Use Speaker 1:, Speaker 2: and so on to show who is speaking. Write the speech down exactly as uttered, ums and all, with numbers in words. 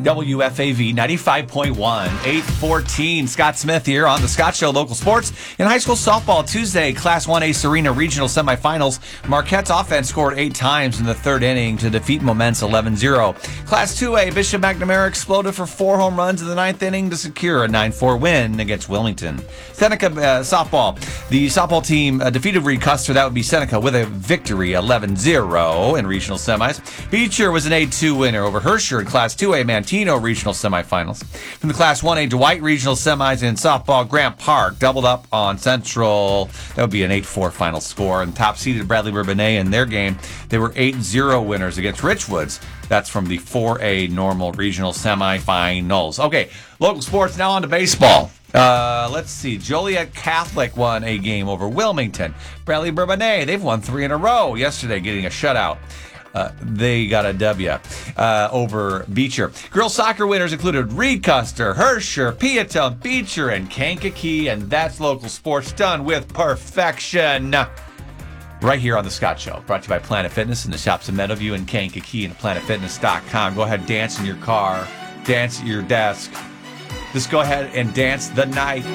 Speaker 1: W F A V ninety-five point one, eight fourteen. Scott Smith here on The Scott Show, local sports. In high school softball, Tuesday, Class one A Serena Regional Semifinals. Marquette's offense scored eight times in the third inning to defeat Moments eleven zero. Class two A, Bishop McNamara exploded for four home runs in the ninth inning to secure a nine four win against Wilmington. Seneca uh, softball. The softball team uh, defeated Reed Custer. That would be Seneca with a victory, eleven zero in regional semis. Beecher was an eight two winner over Herscher in Class two A Mantino regional semifinals. From the Class one A Dwight regional semis in softball, Grant Park doubled up on Central. That would be an eight four final score. And top-seeded Bradley Bourbonnais in their game, they were eight zero winners against Richwoods. That's from the four A normal regional semifinals. Okay, local sports, now on to baseball. Uh, let's see. Joliet Catholic won a game over Wilmington. Bradley Bourbonnais, they've won three in a row yesterday, getting a shutout. Uh, they got a W uh, over Beecher. Girls soccer winners included Reed Custer, Herscher, Piatone, Beecher, and Kankakee. And that's local sports done with perfection. Right here on The Scott Show. Brought to you by Planet Fitness in the shops in Meadowview and Kankakee and planet fitness dot com. Go ahead, dance in your car, dance at your desk. Just go ahead and dance the night.